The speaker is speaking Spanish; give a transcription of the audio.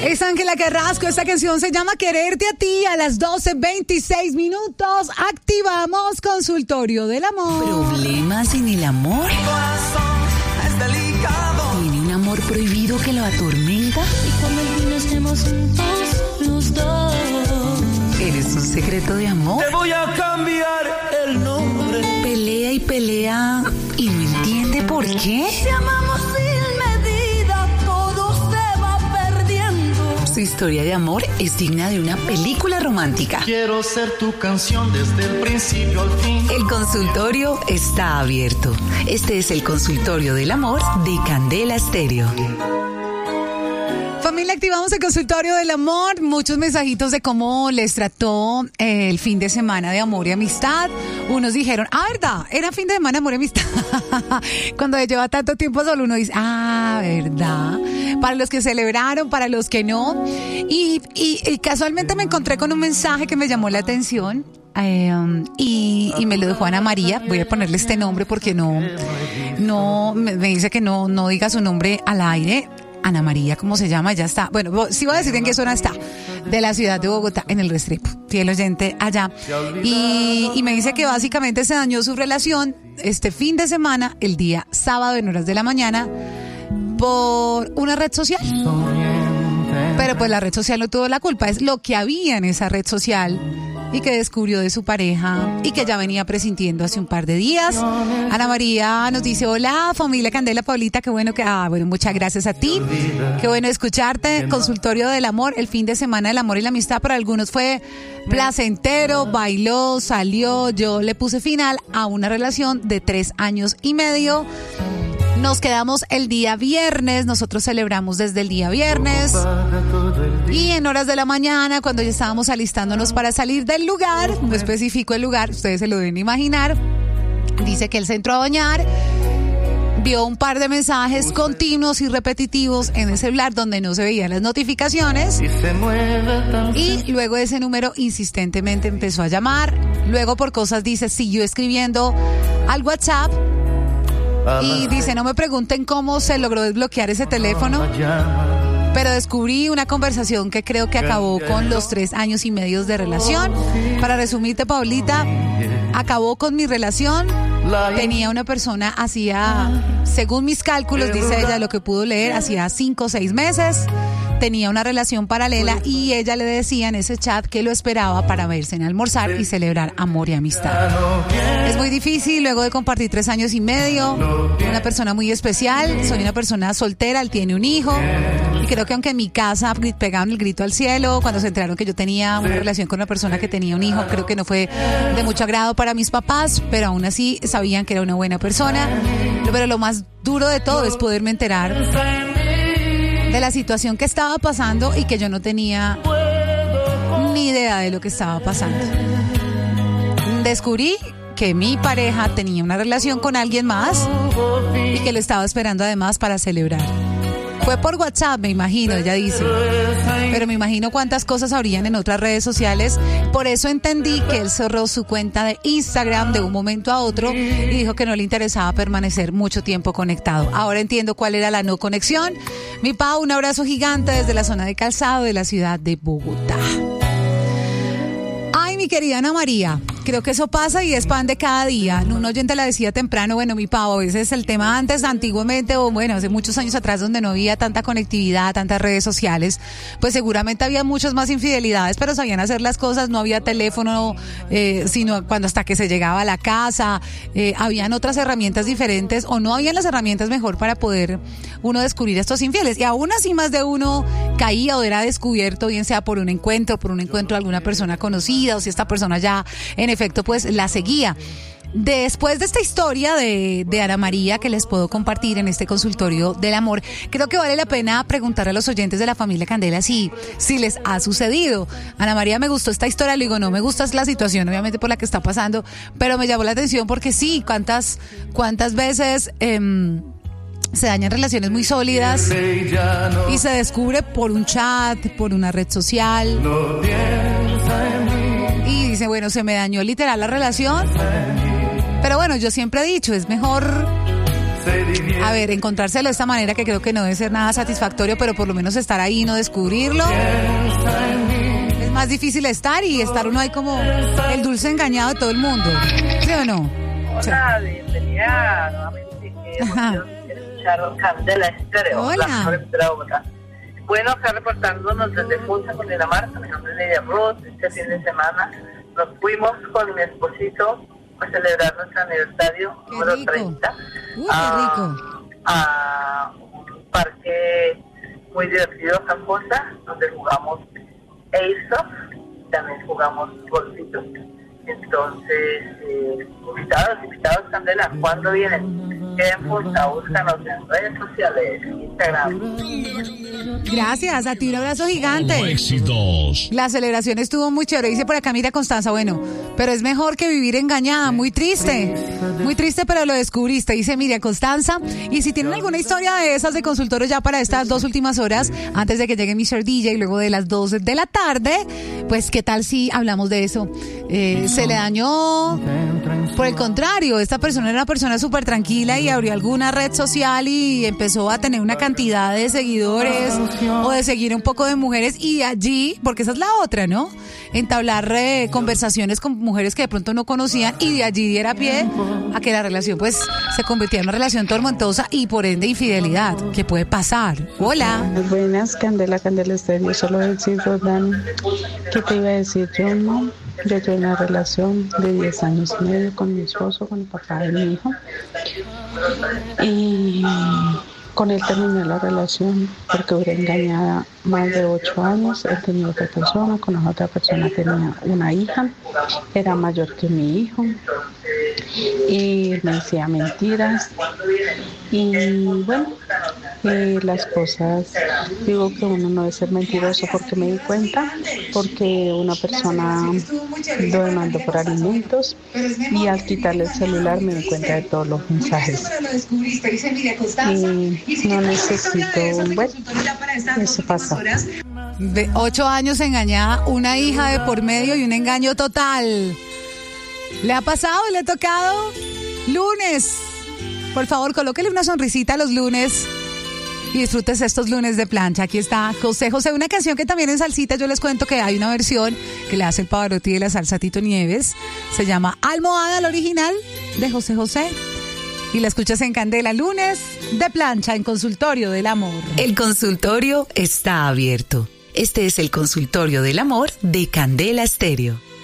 Es Ángela Carrasco, esta canción se llama Quererte a ti. A las 12:26 minutos activamos Consultorio del Amor. ¿Problemas en el amor? Mi corazón es delicado. ¿Tiene un amor prohibido que lo atormenta? Y cuando al fin estemos juntos los dos. ¿Eres un secreto de amor? Te voy a cambiar el nombre. Pelea y pelea y no entiende por qué. Si amamos sin medida, todo se va perdiendo. Su historia de amor es digna de una película romántica. Quiero ser tu canción desde el principio al fin. El consultorio está abierto. Este es el Consultorio del Amor de Candela Estéreo. Familia, activamos el Consultorio del Amor. Muchos mensajitos de cómo les trató el fin de semana de amor y amistad. Unos dijeron, verdad, era fin de semana de amor y amistad. Cuando lleva tanto tiempo solo, uno dice, verdad. Para los que celebraron, para los que no. Y casualmente me encontré con un mensaje que me llamó la atención. Y me lo dejó Ana María. Voy a ponerle este nombre porque no me dice que no diga su nombre al aire. Ana María, ¿cómo se llama? Ya está. Bueno, sí voy a decir en qué zona está. De la ciudad de Bogotá, en el Restrepo. Fiel oyente allá. Y me dice que básicamente se dañó su relación este fin de semana, el día sábado en horas de la mañana, por una red social. Pero pues la red social no tuvo la culpa. Es lo que había en esa red social y que descubrió de su pareja y que ya venía presintiendo hace un par de días. Ana María nos dice, hola familia Candela, Paulita, qué bueno que... bueno, muchas gracias a ti, qué bueno escucharte. Consultorio del Amor, el fin de semana del amor y la amistad para algunos fue placentero, bailó, salió, yo le puse final a una relación de 3 años y medio. Nos quedamos el día viernes, nosotros celebramos desde el día viernes y en horas de la mañana, cuando ya estábamos alistándonos para salir del lugar, no especifico el lugar, ustedes se lo deben imaginar, dice que él se entró a bañar, vio un par de mensajes continuos y repetitivos en el celular donde no se veían las notificaciones y luego ese número insistentemente empezó a llamar, luego por cosas dice, siguió escribiendo al WhatsApp. Y dice, no me pregunten cómo se logró desbloquear ese teléfono, pero descubrí una conversación que creo que acabó con los 3 años y medio de relación. Para resumirte, Paulita, acabó con mi relación. Tenía una persona hacía, según mis cálculos, dice ella, lo que pudo leer, hacía 5 o 6 meses. Tenía una relación paralela y ella le decía en ese chat que lo esperaba para verse en almorzar y celebrar amor y amistad. Es muy difícil luego de compartir 3 años y medio, una persona muy especial, soy una persona soltera, él tiene un hijo y creo que aunque en mi casa pegaban el grito al cielo cuando se enteraron que yo tenía una relación con una persona que tenía un hijo, creo que no fue de mucho agrado para mis papás, pero aún así sabían que era una buena persona. Pero lo más duro de todo es poderme enterar de la situación que estaba pasando y que yo no tenía ni idea de lo que estaba pasando. Descubrí que mi pareja tenía una relación con alguien más y que lo estaba esperando además para celebrar. Fue por WhatsApp, me imagino, ella dice. Pero me imagino cuántas cosas habrían en otras redes sociales. Por eso entendí que él cerró su cuenta de Instagram de un momento a otro y dijo que no le interesaba permanecer mucho tiempo conectado. Ahora entiendo cuál era la no conexión. Mi Pau, un abrazo gigante desde la zona de Calzado de la ciudad de Bogotá. Ay, mi querida Ana María, creo que eso pasa y es pan de cada día. Un oyente la decía temprano, bueno, mi Pau, a veces el tema antes, antiguamente, o bueno, hace muchos años atrás, donde no había tanta conectividad, tantas redes sociales, pues seguramente había muchas más infidelidades, pero sabían hacer las cosas, no había teléfono, sino cuando hasta que se llegaba a la casa, habían otras herramientas diferentes, o no habían las herramientas mejor para poder uno descubrir a estos infieles. Y aún así más de uno caía o era descubierto, bien sea por un encuentro de alguna persona conocida, o si esta persona ya en efecto pues la seguía. Después de esta historia de Ana María que les puedo compartir en este Consultorio del Amor, creo que vale la pena preguntar a los oyentes de la familia Candela si les ha sucedido. Ana María, me gustó esta historia, le digo, no me gusta la situación obviamente por la que está pasando, pero me llamó la atención porque sí, cuántas veces se dañan relaciones muy sólidas y se descubre por un chat, por una red social. Y dice, bueno, se me dañó literal la relación. Pero bueno, yo siempre he dicho, es mejor A ver, encontrárselo de esta manera que creo que no debe ser nada satisfactorio, pero por lo menos estar ahí y no descubrirlo. Es más difícil estar y estar uno ahí como el dulce engañado de todo el mundo. ¿Sí o no? Hola, bienvenida nuevamente. Escucharon Candela Estéreo. Hola. Bueno, acá reportándonos desde Fusa con Dinamarca, mi nombre es Lidia Roth. Este fin de semana nos fuimos con mi esposito a celebrar nuestro aniversario número 30. Qué rico. A un parque muy divertido acá en Fusa, donde jugamos Airsoft, también jugamos golfito. Entonces, invitados, Candela, ¿cuándo vienen? Queden Fusa, búscanos en redes sociales, Instagram. Gracias, a ti un abrazo gigante. Éxitos. La celebración estuvo muy chévere, dice por acá, mira Constanza, bueno, pero es mejor que vivir engañada, muy triste, pero lo descubriste, dice Miriam Constanza. Y si tienen alguna historia de esas de consultorio ya para estas 2 últimas horas, antes de que llegue Mr. DJ y luego de las 2 de la tarde, pues qué tal si hablamos de eso. Se le dañó, por el contrario, esta persona era una persona súper tranquila y abrió alguna red social y empezó a tener una cantidad de seguidores o de seguir un poco de mujeres, y de allí, porque esa es la otra, ¿no? Entablar conversaciones con mujeres que de pronto no conocían, y de allí diera pie a que la relación pues se convirtiera en una relación tormentosa y por ende infidelidad, que puede pasar. Hola. Buenas, Candela Estéreo, solo decir, Rodan, ¿qué te iba a decir? Yo tuve una relación de 10 años y medio con mi esposo, con el papá de mi hijo, y con él terminé la relación porque duré engañada más de 8 años. Él tenía otra persona, con la otra persona tenía una hija, era mayor que mi hijo, y me decía mentiras. Y bueno, las cosas, digo que uno no debe ser mentiroso, porque me di cuenta, porque una persona lo demandó por alimentos, y al quitarle el celular me di cuenta de todos los mensajes. Y no necesito, bueno, eso pasa. De 8 años engañada, una hija de por medio y un engaño total. ¿Le ha pasado? ¿Le ha tocado? Lunes. Por favor, colóquele una sonrisita los lunes y disfrutes estos lunes de plancha. Aquí está José José, una canción que también en salsita yo les cuento que hay una versión que le hace el Pavarotti de la salsa Tito Nieves. Se llama Almohada, el original de José José. Y la escuchas en Candela, lunes de plancha en Consultorio del Amor. El consultorio está abierto. Este es el Consultorio del Amor de Candela Estéreo.